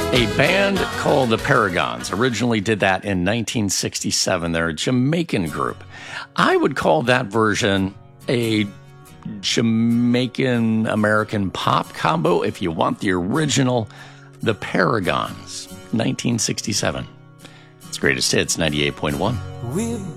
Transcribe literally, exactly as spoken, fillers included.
A band called the Paragons originally did that in nineteen sixty-seven. They're a Jamaican group. I would call that version a Jamaican-American pop combo. If you want the original, the Paragons, nineteen sixty-seven. It's Greatest Hits, ninety-eight point one. We've